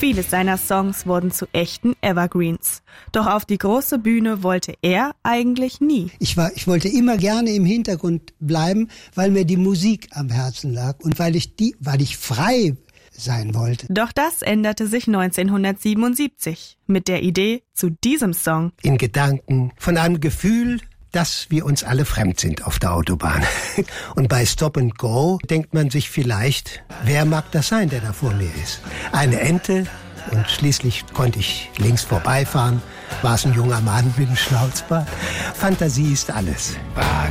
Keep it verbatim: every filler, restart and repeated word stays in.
Viele seiner Songs wurden zu echten Evergreens. Doch auf die große Bühne wollte er eigentlich nie. Ich war, ich wollte immer gerne im Hintergrund bleiben, weil mir die Musik am Herzen lag und weil ich die, weil ich frei sein wollte. Doch das änderte sich neunzehnhundertsiebenundsiebzig mit der Idee zu diesem Song. In Gedanken von einem Gefühl, dass wir uns alle fremd sind auf der Autobahn. Und bei Stop and Go denkt man sich vielleicht, wer mag das sein, der da vor mir ist? Eine Ente, und schließlich konnte ich links vorbeifahren. War es ein junger Mann mit einem Schnauzbart? Fantasie ist alles. Wagen